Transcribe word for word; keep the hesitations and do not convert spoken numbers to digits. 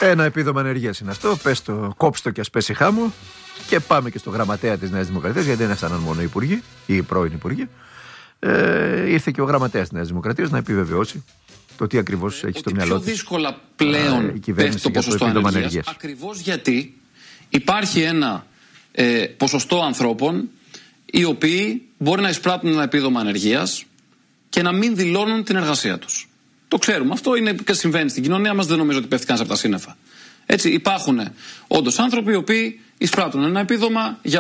Ένα επίδομα ανεργίας είναι αυτό. Πες το, κόψ' το και ας πέσει χάμω. Και πάμε και στο γραμματέα της Νέας Δημοκρατίας, γιατί δεν έφταναν μόνο οι υπουργοί ή οι πρώην υπουργοί. Ε, ήρθε και ο γραμματέας της Νέας Δημοκρατίας να επιβεβαιώσει το τι ακριβώς έχει στο μυαλό της. Πιο δύσκολα πλέον ε, η κυβέρνηση το ποσοστό ανεργίας, ανεργίας. Ακριβώς γιατί υπάρχει ένα ε, ποσοστό ανθρώπων οι οποίοι μπορεί να εισπράττουν ένα επίδομα ανεργίας και να μην δηλώνουν την εργασία τους. Το ξέρουμε. Αυτό είναι και συμβαίνει στην κοινωνία μας, δεν νομίζω ότι πέφτει κανείς από τα σύννεφα. Έτσι, υπάρχουν όντως άνθρωποι οι οποίοι εισπράττουν ένα επίδομα για